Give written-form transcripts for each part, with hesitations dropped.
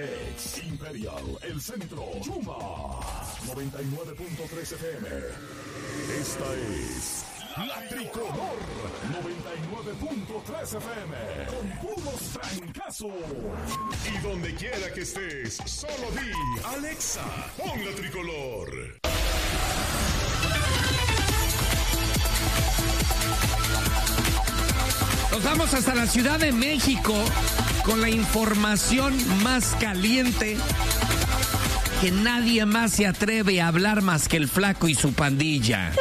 Ex Imperial, El Centro, Yuma, 99.3 FM. Esta es La Tricolor, 99.3 FM, con puros trancazos. Y donde quiera que estés, solo di, Alexa, pon La Tricolor. Nos vamos hasta la Ciudad de México con la información más caliente que nadie más se atreve a hablar más que el Flaco y su pandilla.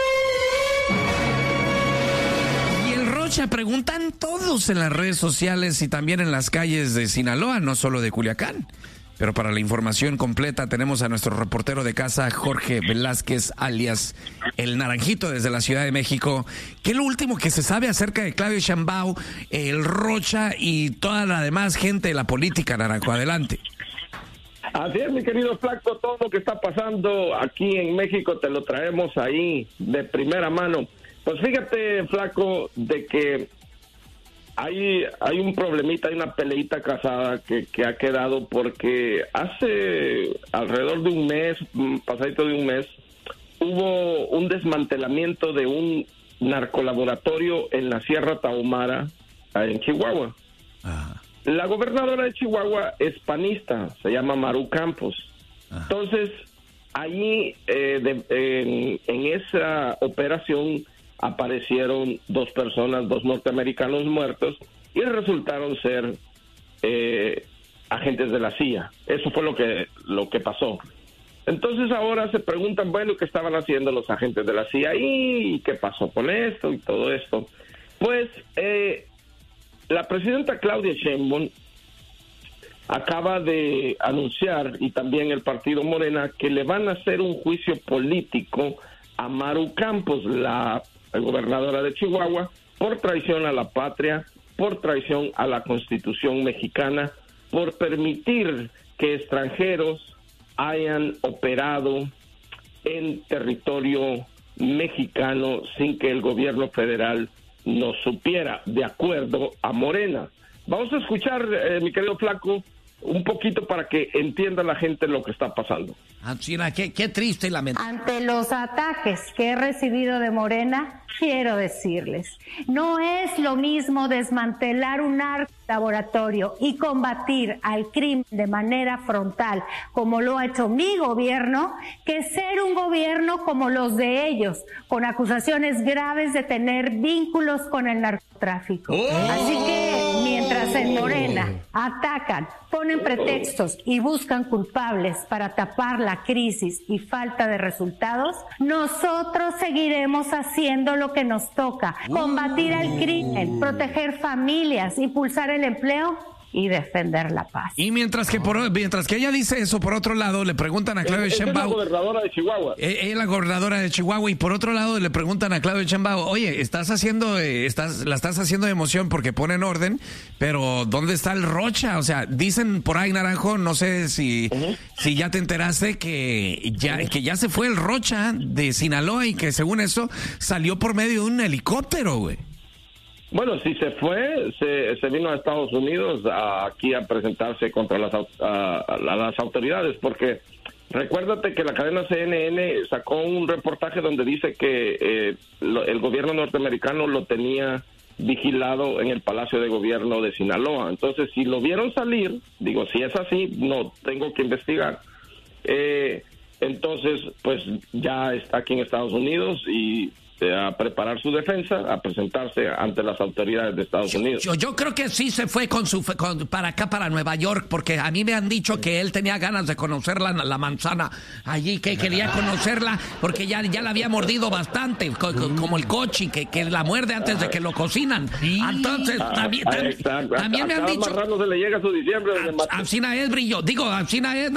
Y el Rocha preguntan todos en las redes sociales y también en las calles de Sinaloa, no solo de Culiacán. Pero para la información completa tenemos a nuestro reportero de casa, Jorge Velázquez, alias El Naranjito, desde la Ciudad de México. ¿Qué es lo último que se sabe acerca de Claudio Sheinbaum, el Rocha y toda la demás gente de la política, Naranjo? Adelante. Así es, mi querido Flaco, todo lo que está pasando aquí en México te lo traemos ahí de primera mano. Pues fíjate, Flaco, de que hay un problemita, hay una peleita casada que ha quedado porque hace alrededor de un mes, pasadito de un mes, hubo un desmantelamiento de un narcolaboratorio en la Sierra Tarahumara, en Chihuahua. Ajá. La gobernadora de Chihuahua es panista, se llama Maru Campos. Ajá. Entonces, allí en esa operación aparecieron dos personas, dos norteamericanos muertos, y resultaron ser agentes de la CIA. Eso fue lo que pasó. Entonces ahora se preguntan, bueno, ¿qué estaban haciendo los agentes de la CIA y qué pasó con esto y todo esto? Pues la presidenta Claudia Sheinbaum acaba de anunciar, y también el partido Morena, que le van a hacer un juicio político a Maru Campos, la gobernadora de Chihuahua, por traición a la patria, por traición a la Constitución mexicana, por permitir que extranjeros hayan operado en territorio mexicano sin que el gobierno federal no supiera, de acuerdo a Morena. Vamos a escuchar, mi querido Flaco, un poquito para que entienda la gente lo que está pasando. China, qué triste y lamentable. Ante los ataques que he recibido de Morena, quiero decirles, no es lo mismo desmantelar un laboratorio y combatir al crimen de manera frontal, como lo ha hecho mi gobierno, que ser un gobierno como los de ellos, con acusaciones graves de tener vínculos con el narcotráfico. Así que, mientras en Morena atacan, ponen pretextos y buscan culpables para tapar la crisis y falta de resultados, nosotros seguiremos haciendo lo que nos toca: combatir al crimen, proteger familias, impulsar el empleo y defender la paz. Y mientras que ella dice eso, por otro lado le preguntan a Claudia Sheinbaum. Es la gobernadora de Chihuahua. Es la gobernadora de Chihuahua, y por otro lado le preguntan a Claudia Sheinbaum, oye, la estás haciendo de emoción porque ponen orden, pero ¿dónde está el Rocha? O sea, dicen por ahí, Naranjo, no sé si ya te enteraste que ya se fue el Rocha de Sinaloa y que según eso salió por medio de un helicóptero, güey. Bueno, si se fue, se vino a Estados Unidos aquí a presentarse contra las autoridades, porque recuérdate que la cadena CNN sacó un reportaje donde dice que el gobierno norteamericano lo tenía vigilado en el Palacio de Gobierno de Sinaloa. Entonces, si lo vieron salir, digo, si es así, no tengo que investigar. Entonces, pues ya está aquí en Estados Unidos y a preparar su defensa, a presentarse ante las autoridades de Estados Unidos. Yo creo que sí se fue para acá, para Nueva York, porque a mí me han dicho que él tenía ganas de conocer la manzana allí, que quería conocerla porque ya la había mordido bastante, como el coche, que la muerde antes de que lo cocinan. Entonces, también me han dicho... marrano se le llega a su diciembre. Ancina es, Brillo. Digo, Ancina es,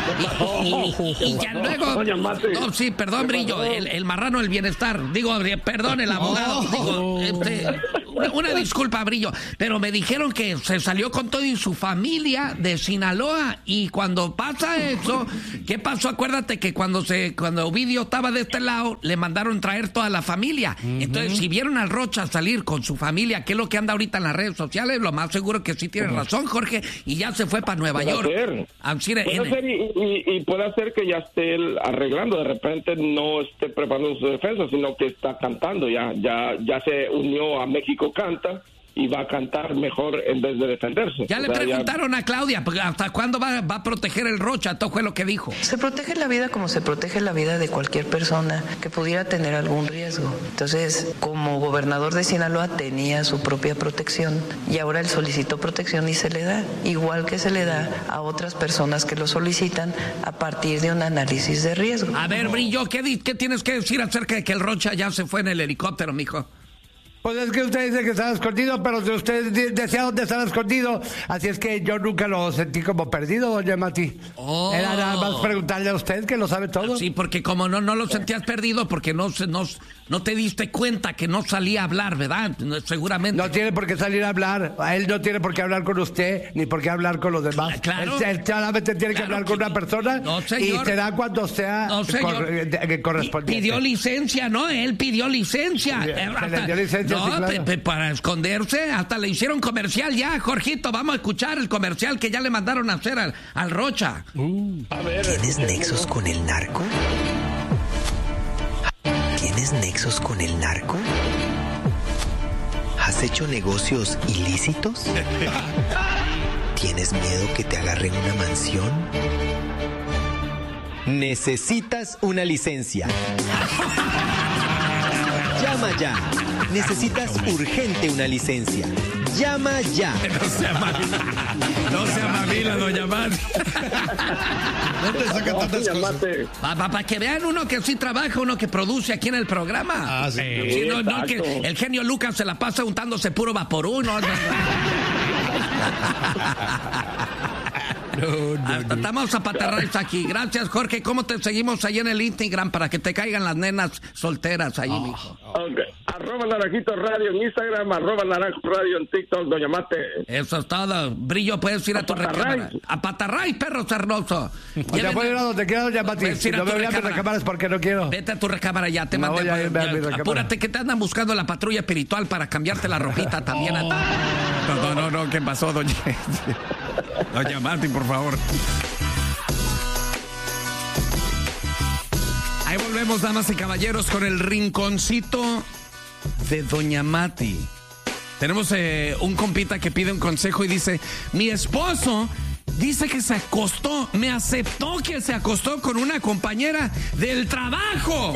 y ya luego... No, sí, perdón, Brillo. El marrano, el bienestar. Digo, perdón, el abogado. una disculpa, Brillo, pero me dijeron que se salió con todo y su familia de Sinaloa, y cuando pasa eso, ¿qué pasó? Acuérdate que cuando Ovidio estaba de este lado, le mandaron traer toda la familia. Entonces, si vieron al Rocha salir con su familia, que es lo que anda ahorita en las redes sociales, lo más seguro que sí tiene razón, Jorge, y ya se fue para Nueva York. Puede ser y puede ser que ya esté él arreglando, de repente no esté preparando su defensa, sino que está cantando, ya se unió a México Canta y va a cantar mejor en vez de defenderse. Ya le preguntaron a Claudia, ¿hasta cuándo va a proteger el Rocha? Todo fue lo que dijo. Se protege la vida como se protege la vida de cualquier persona que pudiera tener algún riesgo. Entonces, como gobernador de Sinaloa tenía su propia protección y ahora él solicitó protección y se le da, igual que se le da a otras personas que lo solicitan a partir de un análisis de riesgo. A ver, Brillo, ¿qué tienes que decir acerca de que el Rocha ya se fue en el helicóptero, mijo? Pues es que usted dice que estaba escondido, pero si usted decía dónde estaba escondido, así es que yo nunca lo sentí como perdido, doña Mati. Era nada más preguntarle a usted, que lo sabe todo. Sí, porque como no lo sentías perdido, porque no te diste cuenta que no salía a hablar, ¿verdad? Seguramente. No tiene por qué salir a hablar. Él no tiene por qué hablar con usted, ni por qué hablar con los demás. Claro. Él solamente tiene que hablar con una persona, y será cuando sea correspondiente. Pidió licencia, ¿no? Él pidió licencia. Se le dio licencia. No, sí, claro. Para esconderse, hasta le hicieron comercial ya, Jorgito. Vamos a escuchar el comercial que ya le mandaron a hacer al Rocha. A ver. ¿Tienes nexos con el narco? ¿Tienes nexos con el narco? ¿Has hecho negocios ilícitos? ¿Tienes miedo que te agarren una mansión? Necesitas una licencia. Llama ya. Necesitas urgente una licencia. Llama ya. No sea mamila, doña Mati. ¿Dónde saca tantas cosas? Para que vean uno que sí trabaja, uno que produce aquí en el programa. Ah, sí. No, que el genio Lucas se la pasa untándose puro Vaporú, ¿no? Estamos a patarrayos aquí. Gracias, Jorge. ¿Cómo te seguimos ahí en el Instagram para que te caigan las nenas solteras ahí, mijo? Okay. @Naranjito Radio en Instagram, @Naranjo Radio en TikTok, doña Mate. Eso es todo. Brillo, puedes ir a tu recámara. A Patarray, perro sarnoso. Ya puedo ir a donde quiera, doña Mati. Si no me voy a mi recámara es porque no quiero. Vete a tu recámara ya, te mandé. Apúrate que te andan buscando la patrulla espiritual para cambiarte la ropita también. No, ¿qué pasó, doña Mati, por favor? Ahí volvemos, damas y caballeros, con el rinconcito de doña Mati. Tenemos un compita que pide un consejo y dice: mi esposo dice que se acostó, me aceptó que se acostó con una compañera del trabajo.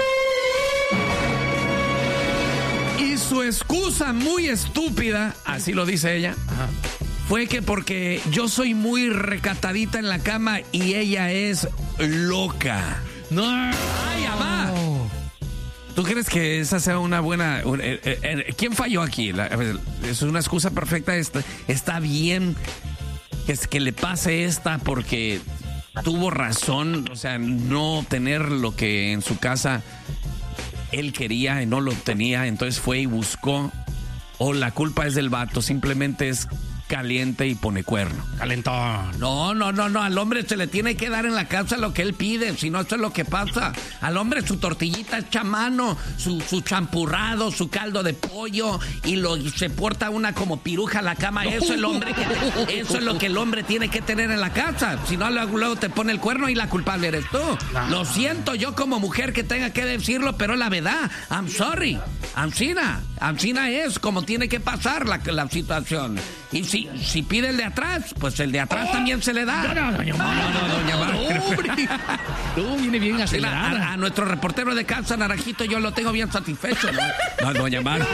Y su excusa muy estúpida, así lo dice ella, fue que porque yo soy muy recatadita en la cama y ella es loca. No. ¡Ay, amá! ¿Tú crees que esa sea una buena... ¿Quién falló aquí? Es una excusa perfecta. Está bien que le pase esta porque tuvo razón. O sea, no tener lo que en su casa él quería y no lo obtenía. Entonces fue y buscó. O la culpa es del vato. Simplemente es caliente y pone cuerno. Calentón. No. Al hombre se le tiene que dar en la casa lo que él pide. Si no, eso es lo que pasa. Al hombre su tortillita hecha a mano, su champurrado, su caldo de pollo y se porta una como piruja a la cama. Eso es lo que el hombre tiene que tener en la casa. Si no, luego te pone el cuerno y la culpable eres tú. Lo siento yo como mujer que tenga que decirlo, pero la verdad. I'm sorry. Amsina es como tiene que pasar la situación. Y si pide el de atrás, pues el de atrás también se le da. No, doña Mar. Tú viene bien acelerada. A nuestro reportero de casa, Naranjito, yo lo tengo bien satisfecho. No, doña Mar.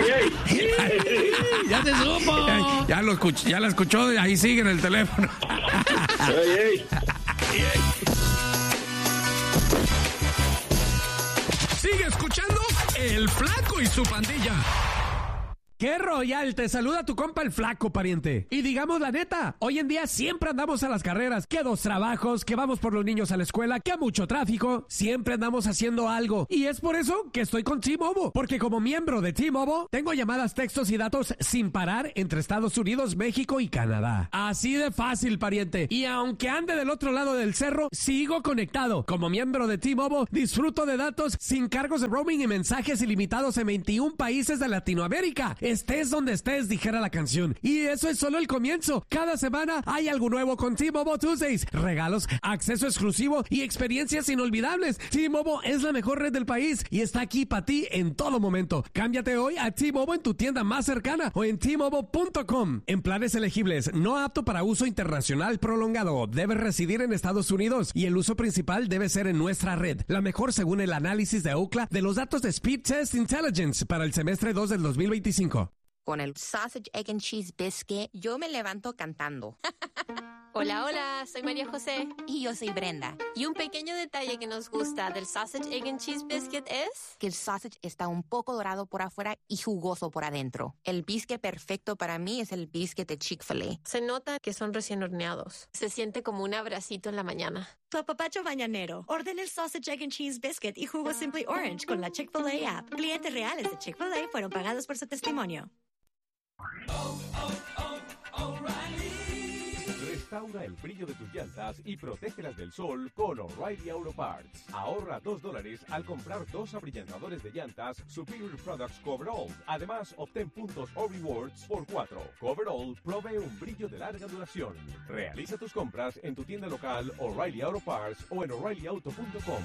¡Ya se supo! Ya la escuchó, ahí sigue en el teléfono. Sigue escuchando El Flaco y su pandilla. ¡Qué royal! Te saluda tu compa el flaco, pariente. Y digamos la neta, hoy en día siempre andamos a las carreras. Que 2 trabajos, que vamos por los niños a la escuela, que mucho tráfico. Siempre andamos haciendo algo. Y es por eso que estoy con T-Mobile. Porque como miembro de T-Mobile, tengo llamadas, textos y datos sin parar entre Estados Unidos, México y Canadá. Así de fácil, pariente. Y aunque ande del otro lado del cerro, sigo conectado. Como miembro de T-Mobile, disfruto de datos sin cargos de roaming y mensajes ilimitados en 21 países de Latinoamérica. Estés donde estés, dijera la canción. Y eso es solo el comienzo. Cada semana hay algo nuevo con T-Mobile Tuesdays. Regalos, acceso exclusivo y experiencias inolvidables. T-Mobile es la mejor red del país y está aquí para ti en todo momento. Cámbiate hoy a T-Mobile en tu tienda más cercana o en T-Mobile.com. En planes elegibles, no apto para uso internacional prolongado. Debes residir en Estados Unidos y el uso principal debe ser en nuestra red. La mejor según el análisis de Ookla de los datos de Speed Test Intelligence para el semestre 2 del 2025. Con el Sausage, Egg and Cheese Biscuit, yo me levanto cantando. Hola, hola, soy María José. Y yo soy Brenda. Y un pequeño detalle que nos gusta del Sausage, Egg and Cheese Biscuit es... que el sausage está un poco dorado por afuera y jugoso por adentro. El biscuit perfecto para mí es el biscuit de Chick-fil-A. Se nota que son recién horneados. Se siente como un abracito en la mañana. Tu apapacho mañanero. Orden el Sausage, Egg and Cheese Biscuit y jugo Simply Orange con la Chick-fil-A app. Clientes reales de Chick-fil-A fueron pagados por su testimonio. Restaura el brillo de tus llantas y protégelas del sol con O'Reilly Auto Parts. Ahorra $2 al comprar 2 abrillantadores de llantas Superior Products Coverall. Además, obtén puntos o rewards por 4. Coverall provee un brillo de larga duración. Realiza tus compras en tu tienda local O'Reilly Auto Parts o en O'ReillyAuto.com.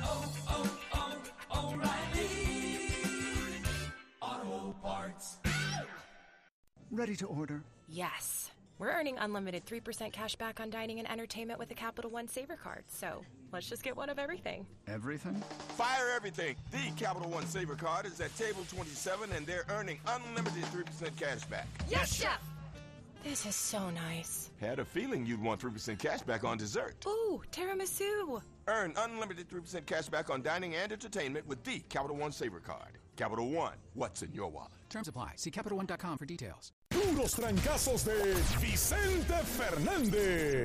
O'Reilly Auto Parts. Ready to order? Yes. We're earning unlimited 3% cash back on dining and entertainment with a Capital One Saver card. So let's just get one of everything. Everything? Fire everything. The Capital One Saver card is at table 27 and they're earning unlimited 3% cash back. Yes, Chef! This is so nice. Had a feeling you'd want 3% cash back on dessert. Ooh, tiramisu. Earn unlimited 3% cash back on dining and entertainment with the Capital One Saver card. Capital One, what's in your wallet? Terms apply. See CapitalOne.com for details. Puros trancazos de Vicente Fernández.